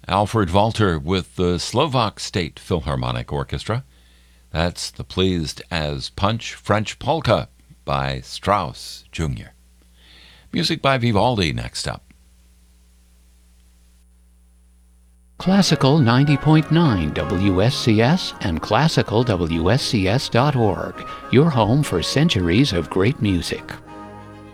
Alfred Walter with the Slovak State Philharmonic Orchestra. That's the Pleased as Punch French Polka by Strauss Jr. Music by Vivaldi next up. Classical 90.9 WSCS and classicalwscs.org, your home for centuries of great music.